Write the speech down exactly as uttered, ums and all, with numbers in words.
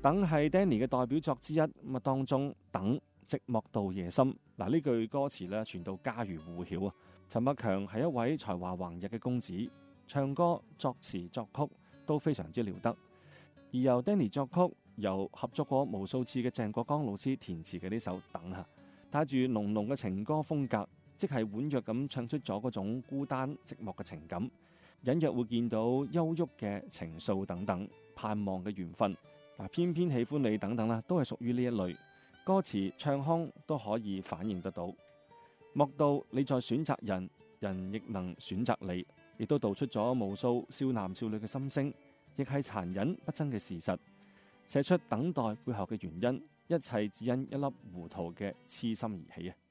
等係 Danny 嘅代表作之一，咁啊當中等寂寞到夜深，嗱呢句歌詞咧傳到家喻戶曉啊！陳百強係一位才華橫溢嘅公子，唱歌、作詞、作曲都非常之了得。而由 Danny 作曲，由合作過無數次嘅鄭國江老師填詞嘅呢首《等》嚇，帶住濃濃嘅情歌風格，即係婉約咁唱出咗嗰種孤單寂寞嘅情感，隱約會見到憂鬱嘅情愫等等，盼望嘅緣分。嗱，偏偏喜歡你等等啦，都係屬於呢一類歌詞唱腔都可以反映得到。莫道你在選擇人，人亦能選擇你，亦都道出咗無數少男少女嘅心聲，亦係殘忍不爭嘅事實，寫出等待背後嘅原因，一切只因一粒糊塗嘅痴心而起啊！